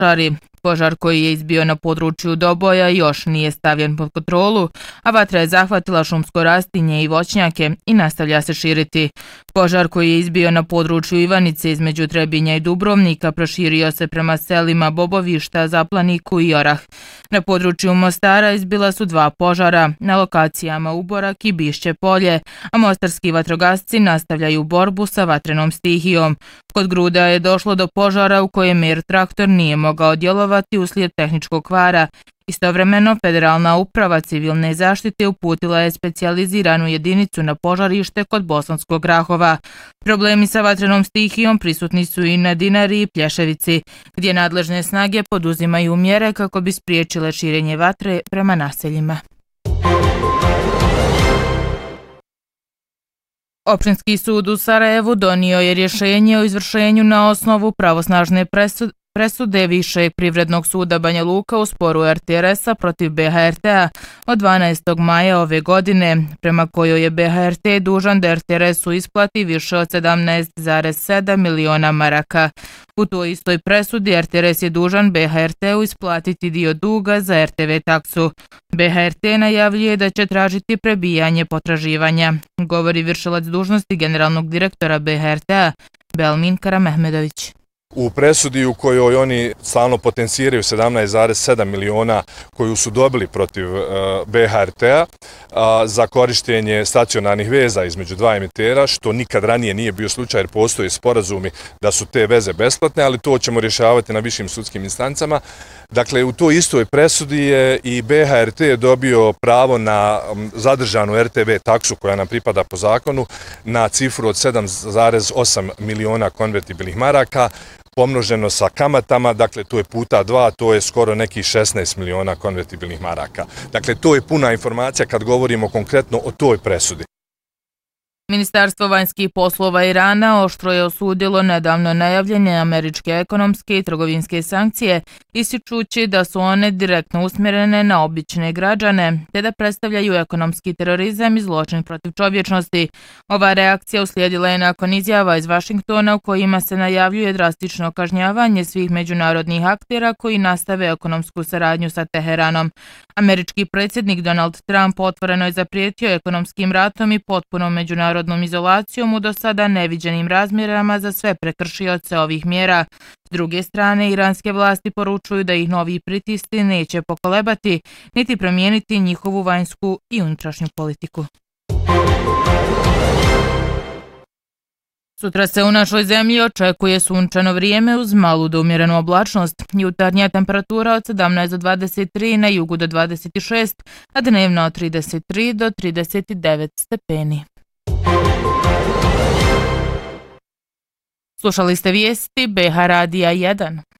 požari. Požar koji je izbio na području Doboja još nije stavljen pod kontrolu, a vatra je zahvatila šumsko rastinje i voćnjake i nastavlja se širiti. Požar koji je izbio na području Ivanice između Trebinja i Dubrovnika proširio se prema selima Bobovišta, Zaplaniku i Orah. Na području Mostara izbila su 2 požara na lokacijama Uborak i Bišće polje, a mostarski vatrogasci nastavljaju borbu sa vatrenom stihijom. Kod Gruda je došlo do požara u kojem Mir traktor nije mogao djelovati uslijed tehničkog kvara. Istovremeno, Federalna uprava civilne zaštite uputila je specijaliziranu jedinicu na požarište kod Bosanskog Rahova. Problemi sa vatrenom stihijom prisutni su i na Dinari i Plješevici, gdje nadležne snage poduzimaju mjere kako bi spriječile širenje vatre prema naseljima. Općinski sud u Sarajevu donio je rješenje o izvršenju na osnovu pravosnažne presude Višeg privrednog suda Banja Luka u sporu RTRS-a protiv BHRT-a od 12. maja ove godine, prema kojoj je BHRT dužan da RTRS-u isplati više od 17,7 miliona maraka. U toj istoj presudi RTRS je dužan BHRT-u isplatiti dio duga za RTV taksu. BHRT najavljuje da će tražiti prebijanje potraživanja, govori vršilac dužnosti generalnog direktora BHRT-a Belmin Karamehmedović. U presudi u kojoj oni stalno potenciraju 17,7 miliona koju su dobili protiv BHRT-a za korištenje stacionarnih veza između 2 emitera, što nikad ranije nije bio slučaj jer postoje sporazumi da su te veze besplatne, ali to ćemo rješavati na višim sudskim instancama. Dakle, u toj istoj presudi je i BHRT dobio pravo na zadržanu RTV taksu koja nam pripada po zakonu na cifru od 7,8 miliona konvertibilnih maraka, pomnoženo sa kamatama, dakle to je puta 2, to je skoro nekih 16 miliona konvertibilnih maraka. Dakle, to je puna informacija kad govorimo konkretno o toj presudi. Ministarstvo vanjskih poslova Irana oštro je osudilo nedavno najavljene američke ekonomske i trgovinske sankcije, ističući da su one direktno usmjerene na obične građane, te da predstavljaju ekonomski terorizam i zločin protiv čovječnosti. Ova reakcija uslijedila je nakon izjava iz Vašingtona u kojima se najavljuje drastično kažnjavanje svih međunarodnih aktera koji nastave ekonomsku saradnju sa Teheranom. Američki predsjednik Donald Trump otvoreno je zaprijetio ekonomskim ratom i potpunom međunarodnom izolacijom u do sada neviđenim razmjerama za sve prekršioce ovih mjera. S druge strane, iranske vlasti poručuju da ih novi pritisci neće pokolebati, niti promijeniti njihovu vanjsku i unutrašnju politiku. Sutra se u našoj zemlji očekuje sunčano vrijeme uz malu do umjerenu oblačnost. Jutarnja temperatura od 17 do 23, na jugu do 26, a dnevna od 33 do 39 stepeni. Slušali ste vijesti BH Radija 1.